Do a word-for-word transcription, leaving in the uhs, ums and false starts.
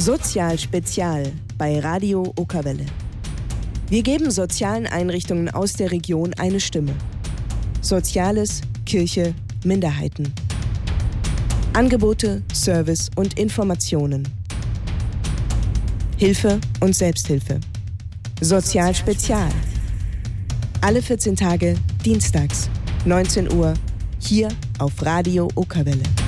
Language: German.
Sozial Spezial bei Radio Okerwelle. Wir geben sozialen Einrichtungen aus der Region eine Stimme. Soziales, Kirche, Minderheiten. Angebote, Service und Informationen. Hilfe und Selbsthilfe. Sozial Spezial. Alle vierzehn Tage, dienstags, neunzehn Uhr, hier auf Radio Okerwelle.